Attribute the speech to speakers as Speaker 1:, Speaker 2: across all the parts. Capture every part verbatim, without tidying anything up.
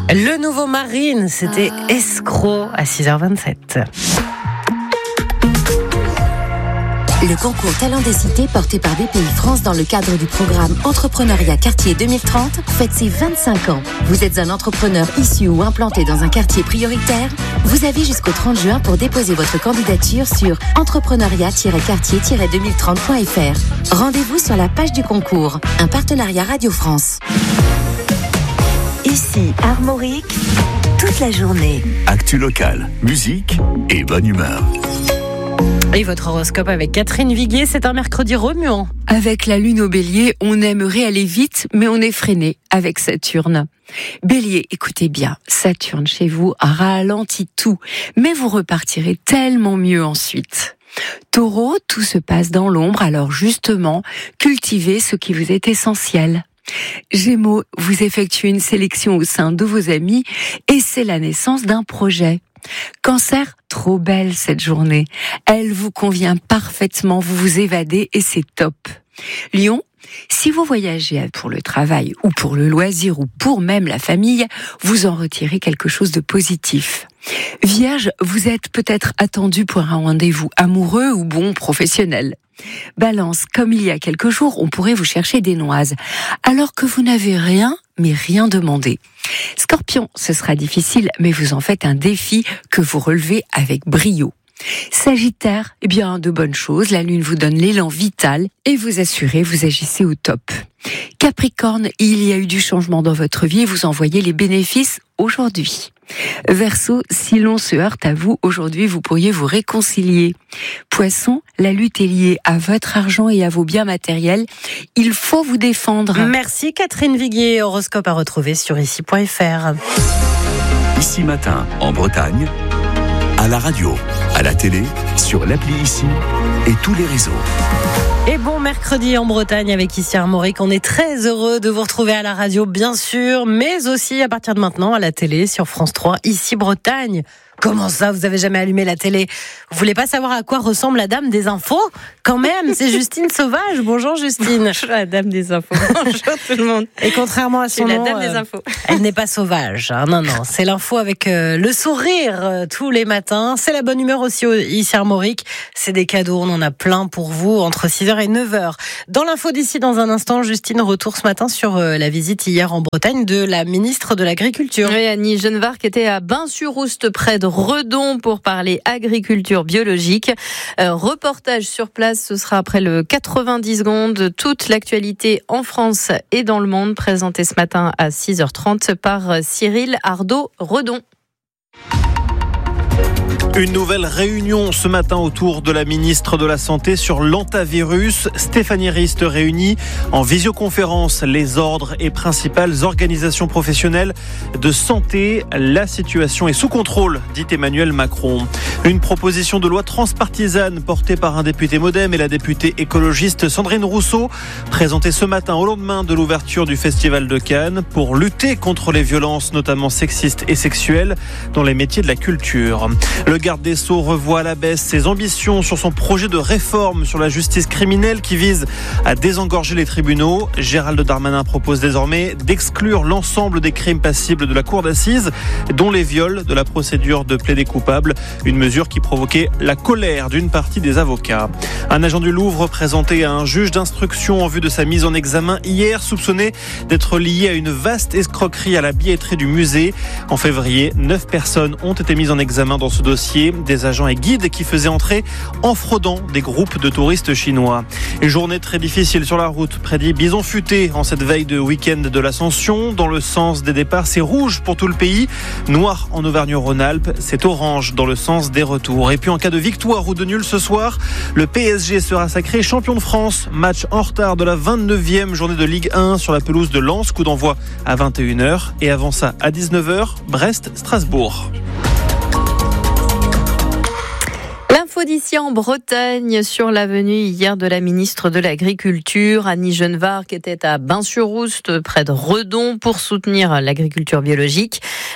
Speaker 1: Le nouveau Marine, c'était ah. Escroc à six heures vingt-sept.
Speaker 2: Le concours Talent des Cités porté par B P I France dans le cadre du programme Entrepreneuriat Quartier deux mille trente fête ses vingt-cinq ans. Vous êtes un entrepreneur issu ou implanté dans un quartier prioritaire? Vous avez jusqu'au trente juin pour déposer votre candidature sur entrepreneuriat quartier deux mille trente point f r. Rendez-vous sur la page du concours. Un partenariat Radio France. Ici, Armorique, toute la journée.
Speaker 3: Actu locale, musique et bonne humeur.
Speaker 1: Et votre horoscope avec Catherine Viguier, c'est un mercredi remuant.
Speaker 4: Avec la lune au bélier, on aimerait aller vite, mais on est freiné avec Saturne. Bélier, écoutez bien, Saturne chez vous ralentit tout, mais vous repartirez tellement mieux ensuite. Taureau, tout se passe dans l'ombre, alors justement, cultivez ce qui vous est essentiel. Gémeaux, vous effectuez une sélection au sein de vos amis et c'est la naissance d'un projet. Cancer, trop belle cette journée. Elle vous convient parfaitement, vous vous évadez et c'est top. Lion, si vous voyagez pour le travail ou pour le loisir ou pour même la famille, vous en retirez quelque chose de positif. Vierge, vous êtes peut-être attendu pour un rendez-vous amoureux ou bon professionnel. Balance, comme il y a quelques jours, on pourrait vous chercher des noises, alors que vous n'avez rien, mais rien demandé. Scorpion, ce sera difficile, mais vous en faites un défi que vous relevez avec brio. Sagittaire, eh bien, de bonnes choses, la lune vous donne l'élan vital et vous assurez, vous agissez au top. Capricorne, il y a eu du changement dans votre vie et vous en voyez les bénéfices aujourd'hui. Verseau, si l'on se heurte à vous, aujourd'hui vous pourriez vous réconcilier. Poisson, la lutte est liée à votre argent et à vos biens matériels. Il faut vous défendre.
Speaker 1: Merci Catherine Viguier, horoscope à retrouver sur ici point f r.
Speaker 3: Ici Matin, en Bretagne, à la radio, à la télé, sur l'appli Ici et tous les réseaux.
Speaker 1: Et bon mercredi en Bretagne avec Ici Armorique. On est très heureux de vous retrouver à la radio, bien sûr, mais aussi à partir de maintenant à la télé sur France trois, Ici Bretagne. Comment ça, vous avez jamais allumé la télé? Vous voulez pas savoir à quoi ressemble la dame des infos? Quand même, c'est Justine Sauvage. Bonjour Justine.
Speaker 5: Bonjour la dame des infos. Bonjour tout le monde.
Speaker 1: Et contrairement à son
Speaker 5: nom,
Speaker 1: nom,
Speaker 5: la dame des infos.
Speaker 1: Euh, elle n'est pas sauvage. Hein, non, non, c'est l'info avec euh, le sourire euh, tous les matins. C'est la bonne humeur aussi ici à Armorique. C'est des cadeaux, on en a plein pour vous entre six heures et neuf heures. Dans l'info d'ici, dans un instant, Justine, retour ce matin sur euh, la visite hier en Bretagne de la ministre de l'Agriculture.
Speaker 5: Oui, Annie Genevard qui était à Bain-sur-Oust près de Redon pour parler agriculture biologique. Euh, reportage sur place, ce sera après le quatre-vingt-dix secondes. Toute l'actualité en France et dans le monde présentée ce matin à six heures trente par Cyril Ardo-Redon.
Speaker 6: Une nouvelle réunion ce matin autour de la ministre de la Santé sur l'hantavirus. Stéphanie Rist réunit en visioconférence les ordres et principales organisations professionnelles de santé. La situation est sous contrôle, dit Emmanuel Macron. Une proposition de loi transpartisane portée par un député MoDem et la députée écologiste Sandrine Rousseau, présentée ce matin au lendemain de l'ouverture du Festival de Cannes pour lutter contre les violences, notamment sexistes et sexuelles, dans les métiers de la culture. Le garde des Sceaux revoit à la baisse ses ambitions sur son projet de réforme sur la justice criminelle qui vise à désengorger les tribunaux. Gérald Darmanin propose désormais d'exclure l'ensemble des crimes passibles de la cour d'assises, dont les viols, de la procédure de plaider coupable. Une mesure qui provoquait la colère d'une partie des avocats. Un agent du Louvre présenté à un juge d'instruction en vue de sa mise en examen hier, soupçonné d'être lié à une vaste escroquerie à la billetterie du musée. En février, neuf personnes ont été mises en examen dans ce dossier. Des agents et guides qui faisaient entrer en fraudant des groupes de touristes chinois. Une journée très difficile sur la route, prédit Bison Futé en cette veille de week-end de l'Ascension. Dans le sens des départs, c'est rouge pour tout le pays. Noir en Auvergne-Rhône-Alpes, c'est orange dans le sens des retours. Et puis en cas de victoire ou de nul ce soir, le P S G sera sacré champion de France. Match en retard de la vingt-neuvième journée de Ligue un sur la pelouse de Lens. Coup d'envoi à vingt et une heures. Et avant ça, à dix-neuf heures, Brest-Strasbourg.
Speaker 5: L'info d'ici en Bretagne sur la venue hier de la ministre de l'Agriculture, Annie Genevard, qui était à Bain-sur-Oust, près de Redon, pour soutenir l'agriculture biologique.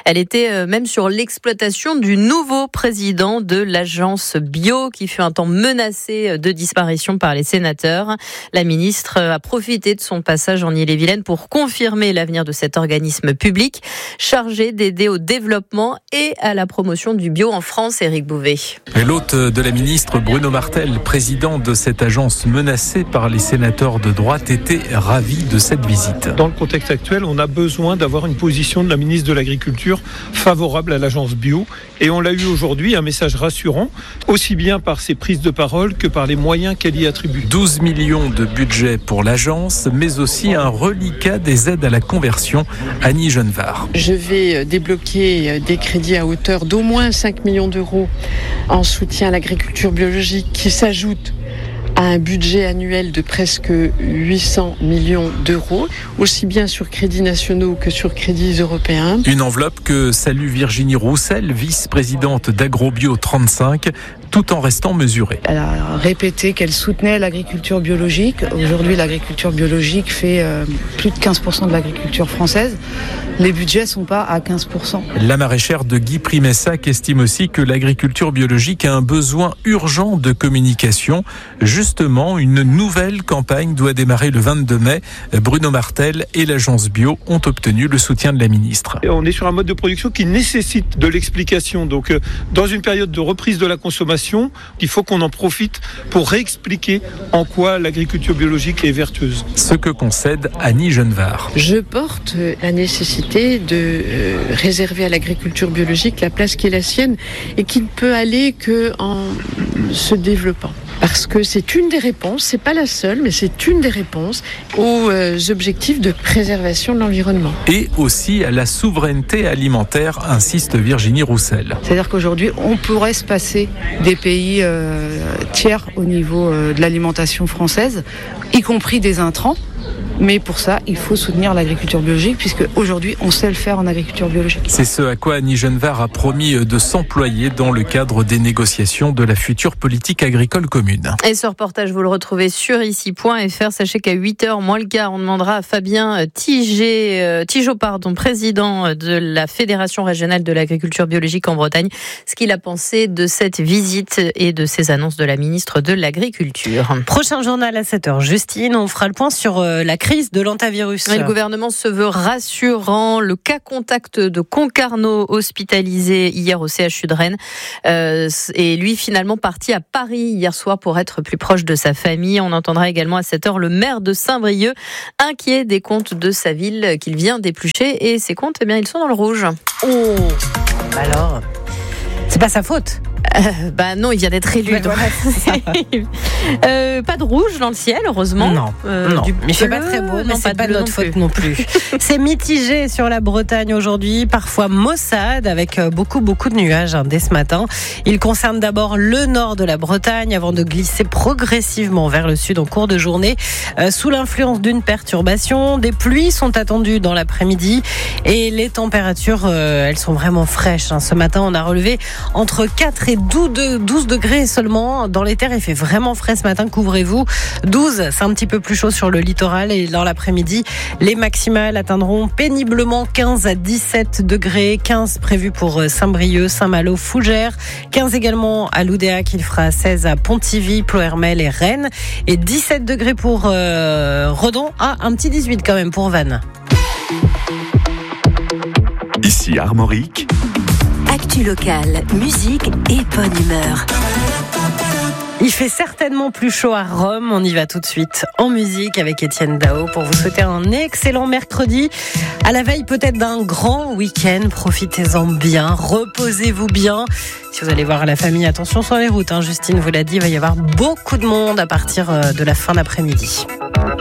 Speaker 5: Elle était même sur l'exploitation du nouveau président de l'agence bio qui fut un temps menacé de disparition par les sénateurs. La ministre a profité de son passage en Ille-et-Vilaine pour confirmer l'avenir de cet organisme public chargé d'aider au développement et à la promotion du bio en France. Éric Bouvet.
Speaker 7: Et l'hôte de la ministre, Bruno Martel, président de cette agence menacée par les sénateurs de droite, était ravi de cette visite.
Speaker 8: Dans le contexte actuel, on a besoin d'avoir une position de la ministre de l'Agriculture favorable à l'agence bio. Et on l'a eu aujourd'hui, un message rassurant, aussi bien par ses prises de parole que par les moyens qu'elle y attribue.
Speaker 7: douze millions de budget pour l'agence, mais aussi un reliquat des aides à la conversion. Annie Genevard.
Speaker 9: Je vais débloquer des crédits à hauteur d'au moins cinq millions d'euros en soutien à l'agriculture biologique qui s'ajoute à un budget annuel de presque huit cents millions d'euros, aussi bien sur crédits nationaux que sur crédits européens.
Speaker 7: Une enveloppe que salue Virginie Roussel, vice-présidente d'AgroBio trente-cinq, tout en restant mesurée.
Speaker 10: Elle a répété qu'elle soutenait l'agriculture biologique. Aujourd'hui, l'agriculture biologique fait euh, plus de quinze pour cent de l'agriculture française. Les budgets ne sont pas à quinze pour cent.
Speaker 7: La maraîchère de Guy Primessac estime aussi que l'agriculture biologique a un besoin urgent de communication. Justement, une nouvelle campagne doit démarrer le vingt-deux mai. Bruno Martel et l'agence bio ont obtenu le soutien de la ministre.
Speaker 8: Et on est sur un mode de production qui nécessite de l'explication. Donc, euh, dans une période de reprise de la consommation, il faut qu'on en profite pour réexpliquer en quoi l'agriculture biologique est vertueuse.
Speaker 7: Ce que concède Annie Genevard.
Speaker 9: Je porte la nécessité de euh, réserver à l'agriculture biologique la place qui est la sienne et qui ne peut aller qu'en se développant. Parce que c'est une des réponses, c'est pas la seule, mais c'est une des réponses aux euh, objectifs de préservation de l'environnement.
Speaker 7: Et aussi à la souveraineté alimentaire, insiste Virginie Roussel.
Speaker 10: C'est-à-dire qu'aujourd'hui, on pourrait se passer des pays euh, tiers au niveau euh, de l'alimentation française, y compris des intrants. Mais pour ça, il faut soutenir l'agriculture biologique, puisque aujourd'hui, on sait le faire en agriculture biologique.
Speaker 7: C'est ce à quoi Annie Genevard a promis de s'employer dans le cadre des négociations de la future politique agricole commune.
Speaker 5: Et ce reportage, vous le retrouvez sur ici point f r. Sachez qu'à huit heures moins le quart, on demandera à Fabien Tigé, Tigeot, pardon, président de la Fédération régionale de l'agriculture biologique en Bretagne, ce qu'il a pensé de cette visite et de ces annonces de la ministre de l'Agriculture.
Speaker 1: Prochain journal à sept heures. Justine, on fera le point sur la crise de l'hantavirus.
Speaker 5: Oui, le gouvernement se veut rassurant. Le cas contact de Concarneau, hospitalisé hier au C H U de Rennes, euh, est lui finalement parti à Paris hier soir pour être plus proche de sa famille. On entendra également à cette heure le maire de Saint-Brieuc, inquiet des comptes de sa ville qu'il vient d'éplucher. Et ces comptes, eh bien, ils sont dans le rouge.
Speaker 1: Oh, alors, c'est pas sa faute.
Speaker 5: Euh, bah non, il vient d'être élu.
Speaker 1: Ben voilà,
Speaker 5: euh, pas de rouge dans le ciel, heureusement.
Speaker 1: Non,
Speaker 5: euh,
Speaker 1: non.
Speaker 5: Du
Speaker 1: mais il fait pas très beau, mais
Speaker 5: non,
Speaker 1: c'est pas,
Speaker 5: pas
Speaker 1: de notre
Speaker 5: non
Speaker 1: faute non plus. C'est mitigé sur la Bretagne aujourd'hui, parfois maussade, avec beaucoup, beaucoup de nuages hein, dès ce matin. Il concerne d'abord le nord de la Bretagne, avant de glisser progressivement vers le sud en cours de journée. Euh, sous l'influence d'une perturbation, des pluies sont attendues dans l'après-midi et les températures, euh, elles sont vraiment fraîches. Hein. Ce matin, on a relevé entre quatre et douze degrés seulement. Dans les terres, il fait vraiment frais ce matin, couvrez-vous. douze, c'est un petit peu plus chaud sur le littoral et dans l'après-midi, les maximales atteindront péniblement quinze à dix-sept degrés. quinze prévus pour Saint-Brieuc, Saint-Malo, Fougères. quinze également à Loudéac, il fera seize à Pontivy, Ploërmel et Rennes. Et dix-sept degrés pour euh, Redon. Ah, un petit dix-huit quand même pour Vannes.
Speaker 3: Ici Armorique.
Speaker 2: Actu locale, musique et bonne humeur.
Speaker 1: Il fait certainement plus chaud à Rome. On y va tout de suite en musique avec Étienne Dao pour vous souhaiter un excellent mercredi. À la veille peut-être d'un grand week-end. Profitez-en bien, reposez-vous bien. Si vous allez voir la famille, attention sur les routes. Hein. Justine vous l'a dit, il va y avoir beaucoup de monde à partir de la fin d'après-midi.